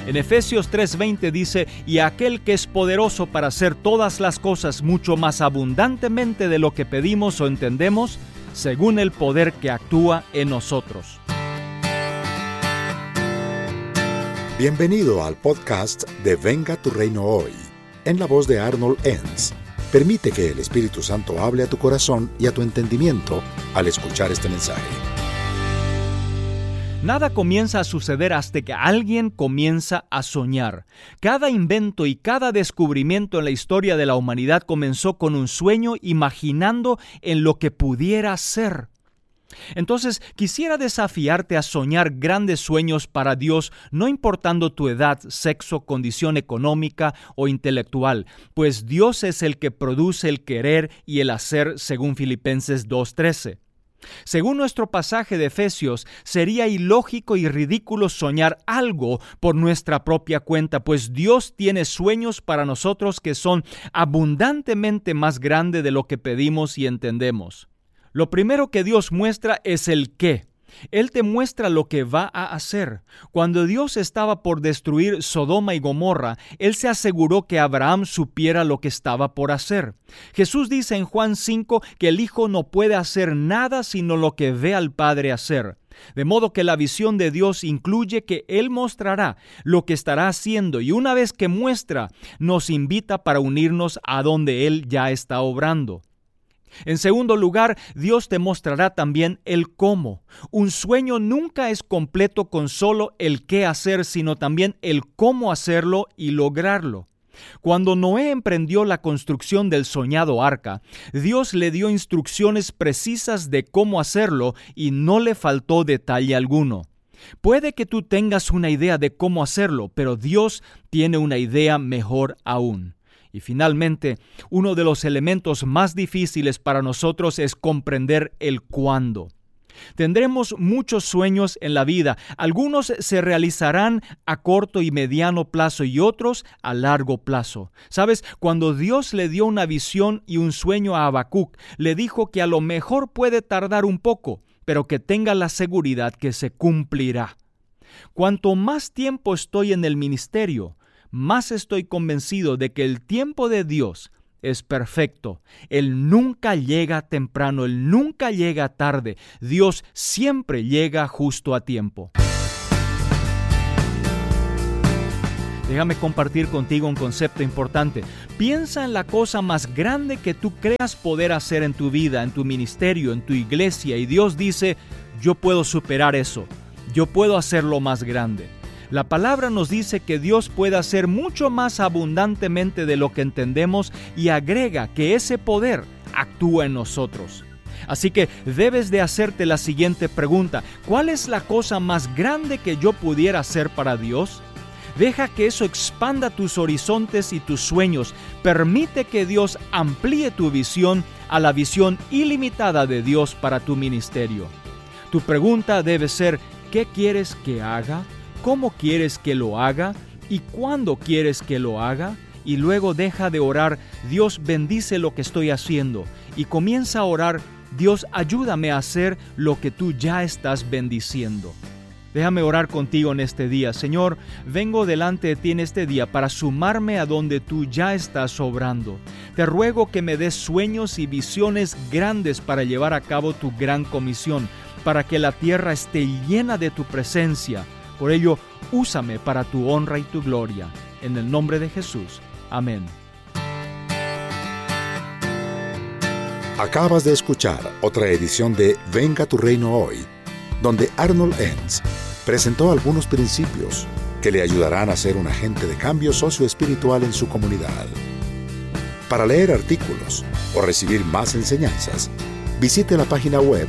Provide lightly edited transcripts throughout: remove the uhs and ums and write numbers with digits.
En Efesios 3:20 dice: y aquel que es poderoso para hacer todas las cosas mucho más abundantemente de lo que pedimos o entendemos, según el poder que actúa en nosotros. Bienvenido al podcast de Venga tu Reino Hoy, en la voz de Arnold Enns. Permite que el Espíritu Santo hable a tu corazón y a tu entendimiento al escuchar este mensaje. Nada comienza a suceder hasta que alguien comienza a soñar. Cada invento y cada descubrimiento en la historia de la humanidad comenzó con un sueño, imaginando en lo que pudiera ser. Entonces, quisiera desafiarte a soñar grandes sueños para Dios, no importando tu edad, sexo, condición económica o intelectual, pues Dios es el que produce el querer y el hacer, según Filipenses 2:13. Según nuestro pasaje de Efesios, sería ilógico y ridículo soñar algo por nuestra propia cuenta, pues Dios tiene sueños para nosotros que son abundantemente más grandes de lo que pedimos y entendemos. Lo primero que Dios muestra es el qué. Él te muestra lo que va a hacer. Cuando Dios estaba por destruir Sodoma y Gomorra, Él se aseguró que Abraham supiera lo que estaba por hacer. Jesús dice en Juan 5 que el Hijo no puede hacer nada sino lo que ve al Padre hacer. De modo que la visión de Dios incluye que Él mostrará lo que estará haciendo y una vez que muestra, nos invita para unirnos a donde Él ya está obrando. En segundo lugar, Dios te mostrará también el cómo. Un sueño nunca es completo con solo el qué hacer, sino también el cómo hacerlo y lograrlo. Cuando Noé emprendió la construcción del soñado arca, Dios le dio instrucciones precisas de cómo hacerlo y no le faltó detalle alguno. Puede que tú tengas una idea de cómo hacerlo, pero Dios tiene una idea mejor aún. Y finalmente, uno de los elementos más difíciles para nosotros es comprender el cuándo. Tendremos muchos sueños en la vida. Algunos se realizarán a corto y mediano plazo y otros a largo plazo. ¿Sabes? Cuando Dios le dio una visión y un sueño a Habacuc, le dijo que a lo mejor puede tardar un poco, pero que tenga la seguridad que se cumplirá. Cuanto más tiempo estoy en el ministerio, más estoy convencido de que el tiempo de Dios es perfecto. Él nunca llega temprano, Él nunca llega tarde. Dios siempre llega justo a tiempo. Déjame compartir contigo un concepto importante. Piensa en la cosa más grande que tú creas poder hacer en tu vida, en tu ministerio, en tu iglesia, y Dios dice: yo puedo superar eso, yo puedo hacerlo más grande. La palabra nos dice que Dios puede hacer mucho más abundantemente de lo que entendemos y agrega que ese poder actúa en nosotros. Así que debes de hacerte la siguiente pregunta: ¿cuál es la cosa más grande que yo pudiera hacer para Dios? Deja que eso expanda tus horizontes y tus sueños. Permite que Dios amplíe tu visión a la visión ilimitada de Dios para tu ministerio. Tu pregunta debe ser: ¿qué quieres que haga? ¿Cómo quieres que lo haga? ¿Y cuándo quieres que lo haga? Y luego deja de orar: Dios, bendice lo que estoy haciendo. Y comienza a orar: Dios, ayúdame a hacer lo que tú ya estás bendiciendo. Déjame orar contigo en este día. Señor, vengo delante de ti en este día para sumarme a donde tú ya estás obrando. Te ruego que me des sueños y visiones grandes para llevar a cabo tu gran comisión, para que la tierra esté llena de tu presencia. Por ello, úsame para tu honra y tu gloria. En el nombre de Jesús. Amén. Acabas de escuchar otra edición de Venga tu Reino Hoy, donde Arnold Enns presentó algunos principios que le ayudarán a ser un agente de cambio socioespiritual en su comunidad. Para leer artículos o recibir más enseñanzas, visite la página web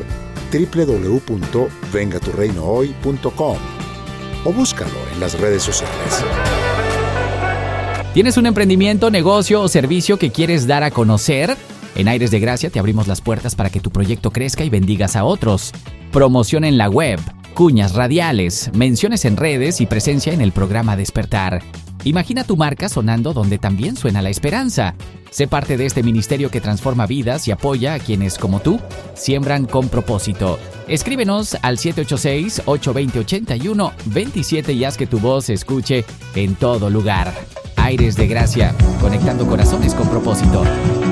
www.vengaturreinohoy.com o búscalo en las redes sociales. ¿Tienes un emprendimiento, negocio o servicio que quieres dar a conocer? En Aires de Gracia te abrimos las puertas para que tu proyecto crezca y bendigas a otros. Promoción en la web, cuñas radiales, menciones en redes y presencia en el programa Despertar. Imagina tu marca sonando donde también suena la esperanza. Sé parte de este ministerio que transforma vidas y apoya a quienes, como tú, siembran con propósito. Escríbenos al 786-820-8127 y haz que tu voz se escuche en todo lugar. Aires de Gracia, conectando corazones con propósito.